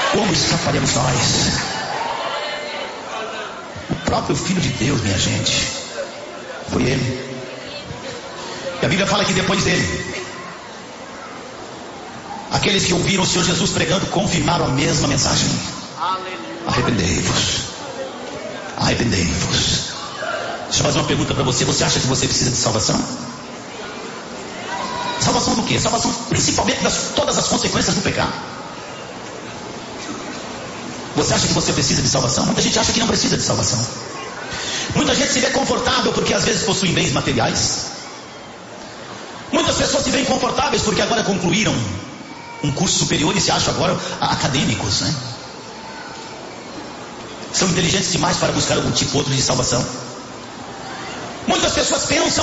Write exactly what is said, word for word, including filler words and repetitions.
Como escaparemos nós? O próprio Filho de Deus, minha gente, foi ele. E a Bíblia fala que depois dele, aqueles que ouviram o Senhor Jesus pregando confirmaram a mesma mensagem: arrependei-vos, arrependei-vos. Deixa eu fazer uma pergunta para você. Você acha que você precisa de salvação? Salvação do quê? Salvação principalmente das todas as consequências do pecado. Você acha que você precisa de salvação? Muita gente acha que não precisa de salvação. Muita gente se vê confortável porque às vezes possuem bens materiais. Muitas pessoas se veem confortáveis porque agora concluíram um curso superior e se acham agora acadêmicos, né? São inteligentes demais para buscar algum tipo ou outro de salvação. Muitas pessoas pensam